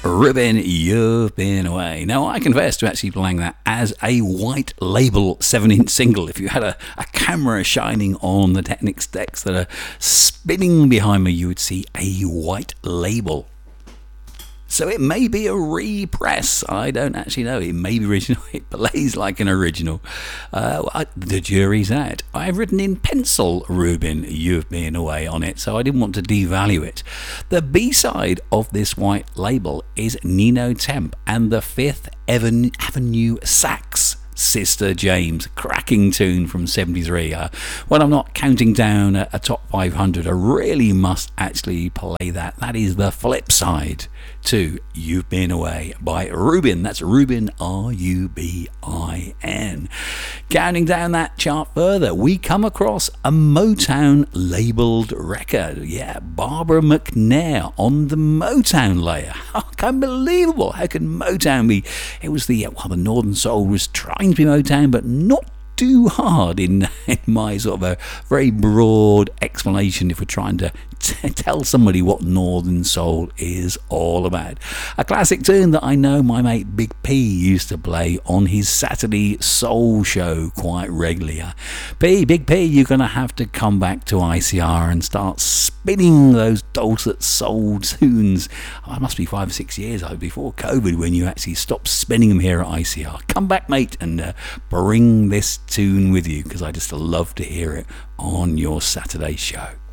Ruben, You've Been Away. Now, I confess to actually playing that as a white label 7-inch single. If you had a camera shining on the Technics decks that are spinning behind me, you would see a white label. So it may be a repress. I don't actually know. It may be original. It plays like an original. The jury's out. I've written in pencil, Ruben, You've Been Away on it, so I didn't want to devalue it. The B-side of this white label is Nino Temp and the Fifth Avenue Sax. Sister James, cracking tune from 73. When I'm not counting down a top 500, I really must actually play that. That is the flip side to You've Been Away by Rubin. That's Rubin, R-U-B-I-N. Counting down that chart further, we come across a Motown labelled record. Yeah, Barbara McNair on the Motown layer. Oh, unbelievable. How can Motown be? It was the Northern Soul was trying to be Motown, but not too hard in my sort of a very broad explanation if we're trying to tell somebody what Northern Soul is all about. A classic tune that I know my mate Big P used to play on his Saturday Soul show quite regularly. Big P, you're going to have to come back to ICR and start spinning those dulcet soul tunes. It must be 5 or 6 years before COVID when you actually stopped spinning them here at ICR. Come back, mate, and bring this tune with you, because I just love to hear it on your Saturday show.